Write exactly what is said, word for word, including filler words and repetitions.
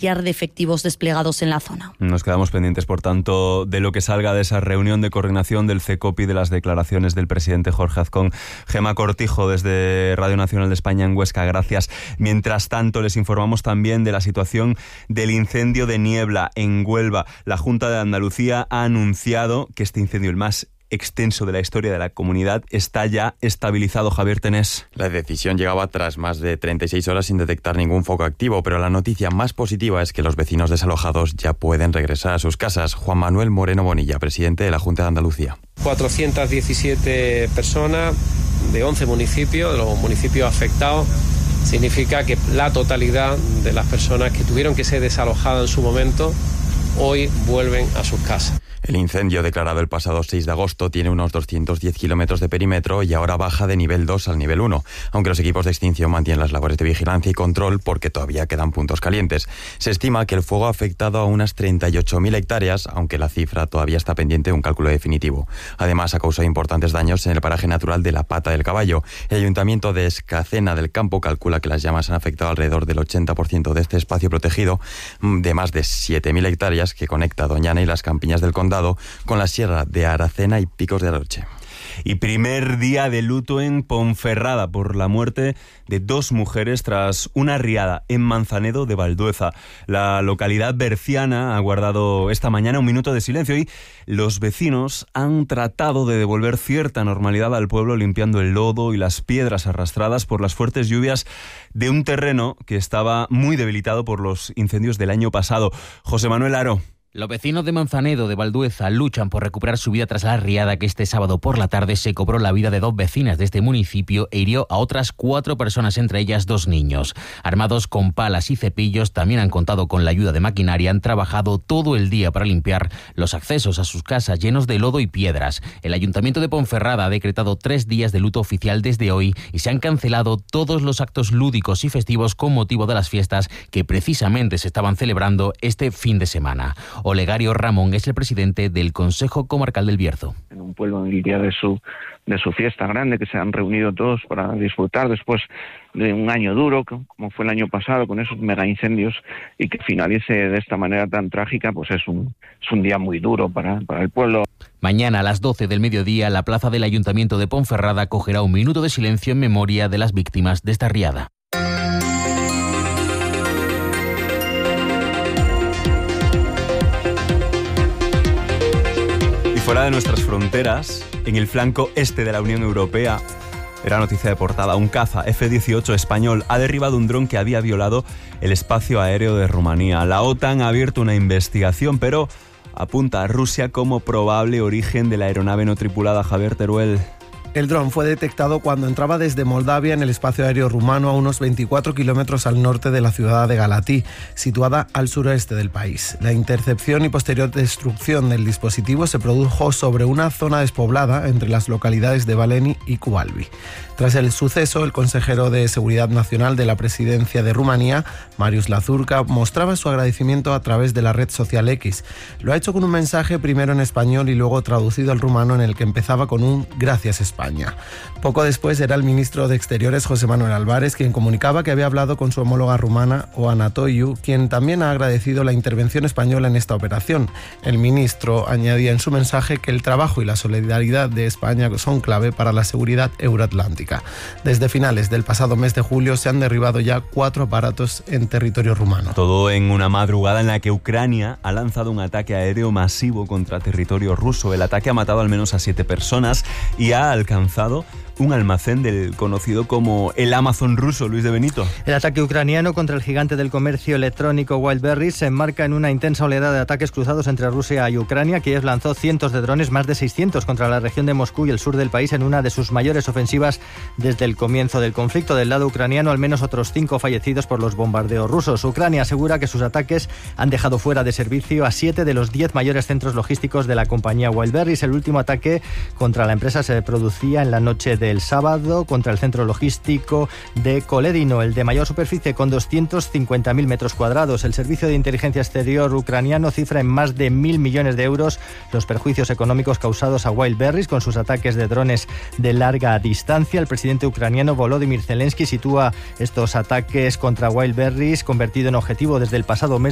millar de efectivos desplegados en la zona. Nos quedamos pendientes, por tanto, de lo que salga de esa reunión de coordinación del CECOPI, de las declaraciones del presidente Jorge Azcón. Gema Cortijo, desde Radio Nacional de España en Huesca, gracias. Mientras tanto, les informamos también de la situación del incendio de Niebla en Huelva. La Junta de Andalucía ha anunciado que este incendio, el más extenso de la historia de la comunidad, está ya estabilizado. Javier Tenés. La decisión llegaba tras más de treinta y seis horas sin detectar ningún foco activo, pero la noticia más positiva es que los vecinos desalojados ya pueden regresar a sus casas. Juan Manuel Moreno Bonilla, presidente de la Junta de Andalucía. cuatrocientas diecisiete personas de once municipios, de los municipios afectados. Significa que la totalidad de las personas que tuvieron que ser desalojadas en su momento hoy vuelven a sus casas. El incendio, declarado el pasado seis de agosto, tiene unos doscientos diez kilómetros de perímetro y ahora baja de nivel dos al nivel uno, aunque los equipos de extinción mantienen las labores de vigilancia y control porque todavía quedan puntos calientes. Se estima que el fuego ha afectado a unas treinta y ocho mil hectáreas, aunque la cifra todavía está pendiente de un cálculo definitivo. Además, ha causado importantes daños en el paraje natural de la Pata del Caballo. El Ayuntamiento de Escacena del Campo calcula que las llamas han afectado alrededor del ochenta por ciento de este espacio protegido de más de siete mil hectáreas que conecta Doñana y las Campiñas del Condado con la sierra de Aracena y Picos de Aroche. Y primer día de luto en Ponferrada por la muerte de dos mujeres tras una riada en Manzanedo de Valdueza. La localidad berciana ha guardado esta mañana un minuto de silencio y los vecinos han tratado de devolver cierta normalidad al pueblo limpiando el lodo y las piedras arrastradas por las fuertes lluvias de un terreno que estaba muy debilitado por los incendios del año pasado. José Manuel Aro. Los vecinos de Manzanedo de Valdueza luchan por recuperar su vida tras la riada que este sábado por la tarde se cobró la vida de dos vecinas de este municipio e hirió a otras cuatro personas, entre ellas dos niños. Armados con palas y cepillos, también han contado con la ayuda de maquinaria, han trabajado todo el día para limpiar los accesos a sus casas llenos de lodo y piedras. El Ayuntamiento de Ponferrada ha decretado tres días de luto oficial desde hoy y se han cancelado todos los actos lúdicos y festivos con motivo de las fiestas que precisamente se estaban celebrando este fin de semana. Olegario Ramón es el presidente del Consejo Comarcal del Bierzo. En un pueblo, en el día de su de su fiesta grande, que se han reunido todos para disfrutar después de un año duro, como fue el año pasado, con esos mega incendios, y que finalice de esta manera tan trágica, pues es un, es un día muy duro para, para el pueblo. Mañana a las doce del mediodía, la plaza del Ayuntamiento de Ponferrada acogerá un minuto de silencio en memoria de las víctimas de esta riada. Fuera de nuestras fronteras, en el flanco este de la Unión Europea, era noticia de portada, un caza F dieciocho español ha derribado un dron que había violado el espacio aéreo de Rumanía. La OTAN ha abierto una investigación, pero apunta a Rusia como probable origen de la aeronave no tripulada. Javier Teruel. El dron fue detectado cuando entraba desde Moldavia en el espacio aéreo rumano a unos veinticuatro kilómetros al norte de la ciudad de Galatí, situada al suroeste del país. La intercepción y posterior destrucción del dispositivo se produjo sobre una zona despoblada entre las localidades de Baleni y Cualbi. Tras el suceso, el consejero de Seguridad Nacional de la Presidencia de Rumanía, Marius Lazurca, mostraba su agradecimiento a través de la red social X. Lo ha hecho con un mensaje primero en español y luego traducido al rumano, en el que empezaba con un «Gracias España». Poco después era el ministro de Exteriores, José Manuel Álvarez, quien comunicaba que había hablado con su homóloga rumana, Oana Toiu, quien también ha agradecido la intervención española en esta operación. El ministro añadía en su mensaje que el trabajo y la solidaridad de España son clave para la seguridad euroatlántica. Desde finales del pasado mes de julio se han derribado ya cuatro aparatos en territorio rumano. Todo en una madrugada en la que Ucrania ha lanzado un ataque aéreo masivo contra territorio ruso. El ataque ha matado al menos a siete personas y ha alcanzado un almacén del conocido como el Amazon ruso. Luis de Benito. El ataque ucraniano contra el gigante del comercio electrónico Wildberries se enmarca en una intensa oleada de ataques cruzados entre Rusia y Ucrania. Kiev lanzó cientos de drones, más de seiscientos, contra la región de Moscú y el sur del país en una de sus mayores ofensivas desde el comienzo del conflicto. Del lado ucraniano, al menos otros cinco fallecidos por los bombardeos rusos. Ucrania asegura que sus ataques han dejado fuera de servicio a siete de los diez mayores centros logísticos de la compañía Wildberries. El último ataque contra la empresa se producía en la noche del sábado contra el centro logístico de Koledino, el de mayor superficie, con doscientos cincuenta mil metros cuadrados. El servicio de inteligencia exterior ucraniano cifra en más de mil millones de euros los perjuicios económicos causados a Wildberries con sus ataques de drones de larga distancia. El presidente ucraniano Volodymyr Zelensky sitúa estos ataques contra Wildberries, convertido en objetivo desde el pasado mes